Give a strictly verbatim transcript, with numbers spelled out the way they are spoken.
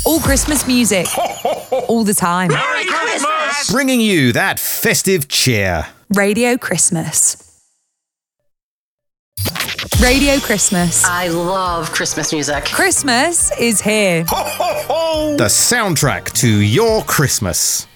All Christmas music. All the time. Merry Christmas! Bringing you that festive cheer. Radio Christmas. Radio Christmas. I love Christmas music. Christmas is here. The soundtrack to your Christmas.